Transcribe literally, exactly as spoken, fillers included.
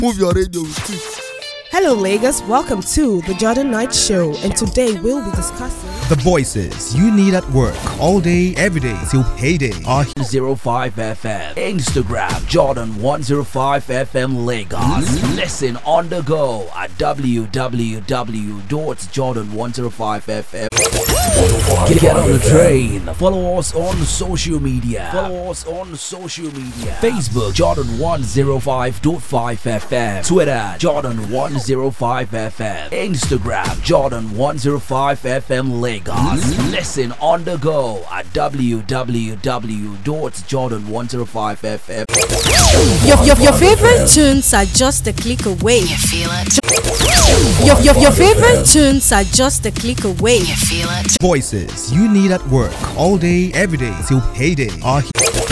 Move your radio with it. Hello Lagos, welcome to the Jordan Knight Show, and today we'll be discussing the voices you need at work all day, every day till payday. Are one oh five F M, Instagram Jordan one oh five F M Lagos. Listen on the go at w w w dot jordan one oh five F M. Get on the train. Follow us on social media. Follow us on social media. Facebook Jordan one oh five point five F M. Twitter Jordan one oh five F M. Instagram Jordan one oh five F M Lagos. Listen on the go at w w w dot jordan one oh five F M. Your, your, your favorite tunes are just a click away. You feel it. Your, your, your favorite tunes are just a click away. You feel it. voices you need at work all day, every day till payday. Are